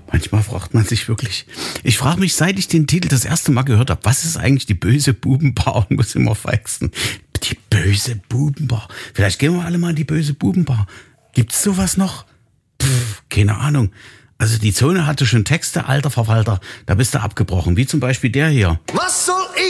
Manchmal fragt man sich wirklich, ich frage mich, seit ich den Titel das erste Mal gehört habe, was ist eigentlich die böse Bubenbar und muss immer verwechseln. Die böse Bubenbar. Vielleicht gehen wir alle mal in die böse Bubenbar. Gibt's sowas noch? Keine Ahnung. Also die Zone hatte schon Texte, alter Verwalter, da bist du abgebrochen. Wie zum Beispiel der hier. Was soll